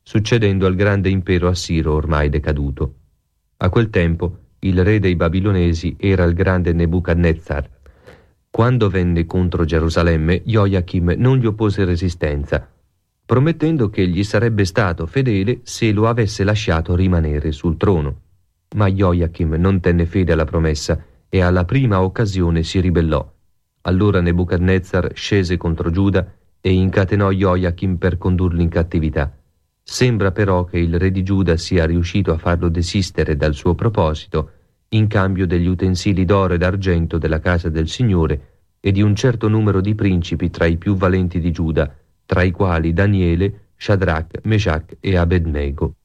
succedendo al grande impero assiro ormai decaduto. A quel tempo il re dei Babilonesi era il grande Nebuchadnezzar. Quando venne contro Gerusalemme, Joachim non gli oppose resistenza, promettendo che gli sarebbe stato fedele se lo avesse lasciato rimanere sul trono. Ma Joachim non tenne fede alla promessa e alla prima occasione si ribellò. Allora Nebuchadnezzar scese contro Giuda e incatenò Joachim per condurlo in cattività. Sembra però che il re di Giuda sia riuscito a farlo desistere dal suo proposito in cambio degli utensili d'oro e d'argento della casa del Signore e di un certo numero di principi tra i più valenti di Giuda, tra i quali Daniele, Shadrach, Meshach e Abednego.